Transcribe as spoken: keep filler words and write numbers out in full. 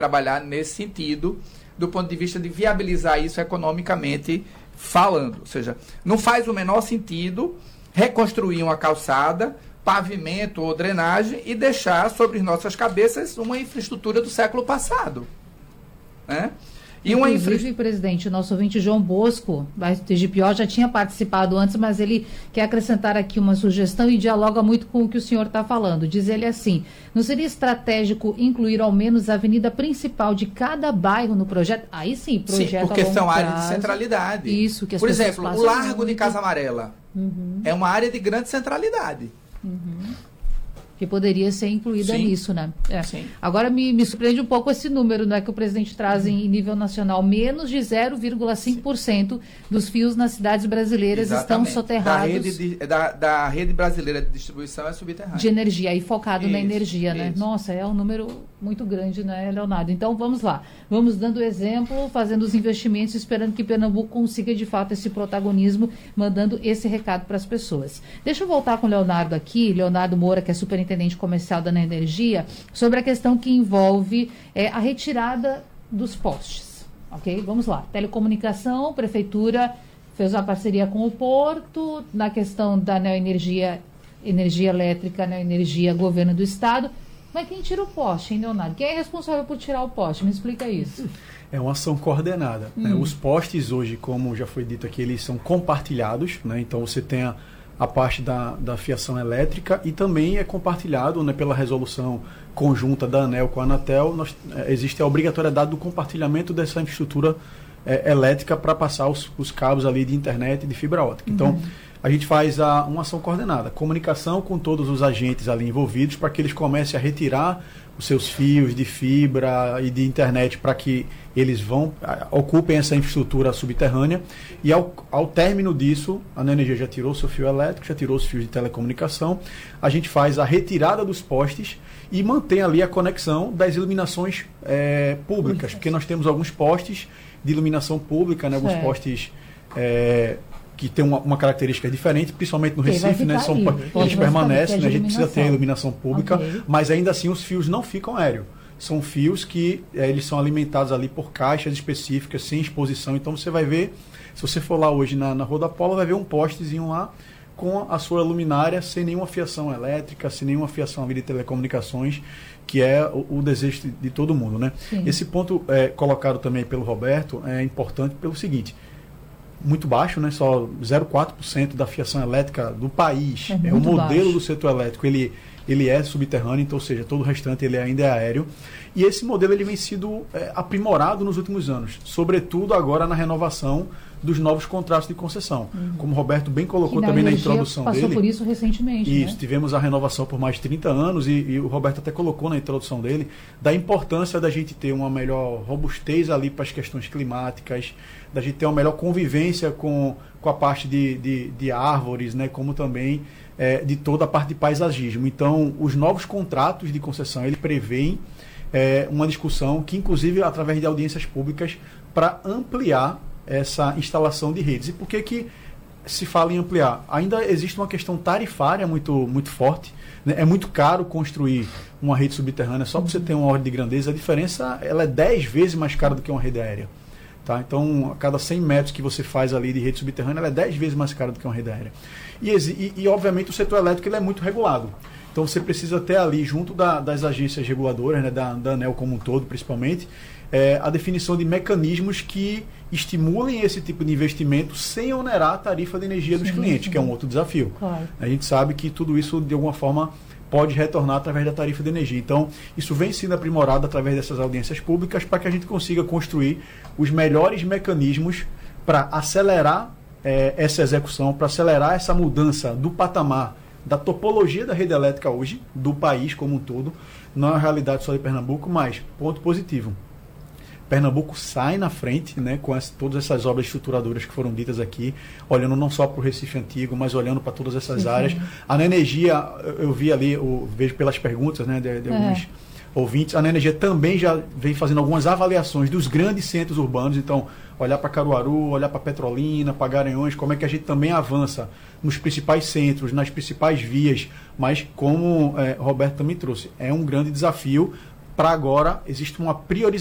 trabalhar nesse sentido, do ponto de vista de viabilizar isso economicamente falando. Ou seja, não faz o menor sentido reconstruir uma calçada, pavimento ou drenagem e deixar sobre nossas cabeças uma infraestrutura do século passado, né? E uma Inclusive, infra... presidente, o nosso ouvinte João Bosco, da T G P O, já tinha participado antes, mas ele quer acrescentar aqui uma sugestão e dialoga muito com o que o senhor está falando. Diz ele assim: não seria estratégico incluir ao menos a avenida principal de cada bairro no projeto? Aí sim, projeto Sim, porque são prazo. áreas de centralidade. Isso, que as Por pessoas exemplo, o passam Largo muito. de Casa Amarela Uhum. é uma área de grande centralidade. Uhum. Que poderia ser incluída Sim. nisso, né? É. Sim. Agora me, me surpreende um pouco esse número, né, que o presidente traz em, em nível nacional. Menos de zero vírgula cinco por cento dos fios nas cidades brasileiras Exatamente. estão soterrados. Da rede, de, da, da rede brasileira de distribuição é subterrânea. De energia, aí focado Isso, na energia, né? isso. Nossa, é um número muito grande, né, Leonardo? Então, vamos lá. Vamos dando exemplo, fazendo os investimentos, esperando que Pernambuco consiga, de fato, esse protagonismo, mandando esse recado para as pessoas. Deixa eu voltar com o Leonardo aqui, Leonardo Moura, que é superintendente comercial da Energia, sobre a questão que envolve é, a retirada dos postes, ok? Vamos lá. Telecomunicação, prefeitura fez uma parceria com o Porto, na questão da Neoenergia, energia elétrica, Neoenergia, governo do estado. Mas quem tira o poste, hein, Leonardo? Quem é responsável por tirar o poste? Me explica isso. É uma ação coordenada. Hum. Né? Os postes hoje, como já foi dito aqui, eles são compartilhados, né? Então você tem a, a parte da, da fiação elétrica e também é compartilhado, né, pela resolução conjunta da ANEEL com a Anatel. Nós, é, existe a obrigatoriedade do compartilhamento dessa infraestrutura é, elétrica para passar os, os cabos ali de internet e de fibra ótica. Então, uhum. a gente faz a, uma ação coordenada, comunicação com todos os agentes ali envolvidos para que eles comecem a retirar os seus fios de fibra e de internet para que eles vão, a, ocupem essa infraestrutura subterrânea e ao, ao término disso, a Neoenergia já tirou o seu fio elétrico, já tirou os fios de telecomunicação, a gente faz a retirada dos postes e mantém ali a conexão das iluminações é, públicas, porque nós temos alguns postes de iluminação pública, né, alguns postes é, que tem uma, uma característica diferente, principalmente no Recife, né? São, eles permanecem, né? A gente precisa ter a iluminação pública, okay. Mas ainda assim os fios não ficam aéreos. São fios que é, eles são alimentados ali por caixas específicas, sem exposição. Então você vai ver, se você for lá hoje na, na Rua da Paula, vai ver um postezinho lá com a sua luminária, sem nenhuma fiação elétrica, sem nenhuma fiação ali de telecomunicações, que é o, o desejo de, de todo mundo, né? Sim. Esse ponto é, colocado também pelo Roberto é importante pelo seguinte: muito baixo, né? Só zero vírgula quatro por cento da fiação elétrica do país. É, é o modelo baixo do setor elétrico. Ele, ele é subterrâneo, então, ou seja, todo o restante ele ainda é aéreo. E esse modelo ele vem sido é, aprimorado nos últimos anos, sobretudo agora na renovação dos novos contratos de concessão. Uhum. Como o Roberto bem colocou também na introdução passou dele. Passou por isso recentemente. Isso, né? Tivemos a renovação por mais de trinta anos e, e o Roberto até colocou na introdução dele da importância da gente ter uma melhor robustez ali para as questões climáticas, da gente ter uma melhor convivência com, com a parte de, de, de árvores, né, como também é, de toda a parte de paisagismo. Então, os novos contratos de concessão, ele prevêem é, uma discussão que, inclusive, através de audiências públicas, para ampliar essa instalação de redes. E por que que se fala em ampliar? Ainda existe uma questão tarifária muito, muito forte, né? É muito caro construir uma rede subterrânea, só para você ter uma ordem de grandeza, a diferença ela é dez vezes mais cara do que uma rede aérea. Tá? Então, a cada cem metros que você faz ali de rede subterrânea, ela é dez vezes mais cara do que uma rede aérea. E, e, e obviamente, o setor elétrico ele é muito regulado. Então, você precisa ter ali, junto da, das agências reguladoras, né, da, da ANEEL como um todo, principalmente, é, a definição de mecanismos que estimulem esse tipo de investimento sem onerar a tarifa de energia dos sim, clientes, sim. que é um outro desafio. Claro. A gente sabe que tudo isso, de alguma forma, pode retornar através da tarifa de energia. Então, isso vem sendo aprimorado através dessas audiências públicas para que a gente consiga construir os melhores mecanismos para acelerar é, essa execução, para acelerar essa mudança do patamar da topologia da rede elétrica hoje, do país como um todo. Não é uma realidade só de Pernambuco, mas, ponto positivo, Pernambuco sai na frente, né, com essa, todas essas obras estruturadoras que foram ditas aqui, olhando não só para o Recife Antigo, mas olhando para todas essas sim, áreas. Sim. A Neoenergia, eu, eu vi ali, eu vejo pelas perguntas, né, de, de é. alguns ouvintes, a Neoenergia também já vem fazendo algumas avaliações dos grandes centros urbanos, então olhar para Caruaru, olhar para Petrolina, para Garanhuns, como é que a gente também avança nos principais centros, nas principais vias, mas como é, Roberto também trouxe, é um grande desafio para agora existe uma priorização